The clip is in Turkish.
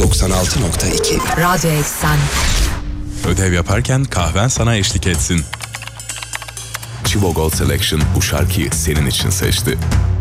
96.2 Radyo Eksen. Ödev yaparken kahven sana eşlik etsin. Chivo Gold Selection bu şarkıyı senin için seçti.